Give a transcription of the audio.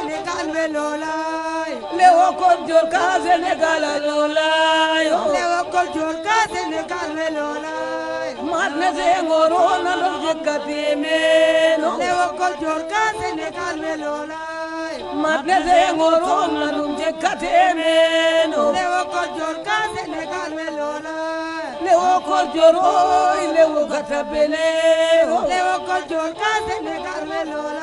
Sénégal we lolay Léo Kol Dior ka Sénégal lolay Léo Kol Dior ka Sénégal we lolay Matna Senghor na lo jekati meno Léo Kol Dior ka Sénégal we lolay Matna Senghor na lo jekati meno Léo Kol Dior ka Sénégal we lolay Léo Kol Dior Léo katabele Léo Kol Dior ka Sénégal we lolay